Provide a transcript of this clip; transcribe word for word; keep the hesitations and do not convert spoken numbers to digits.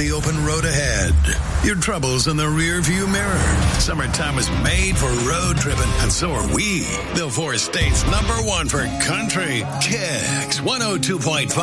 the open road ahead, your troubles in the rearview mirror. Summertime is made for road tripping, and so are we. The four states number one for country, Kicks one oh two point five.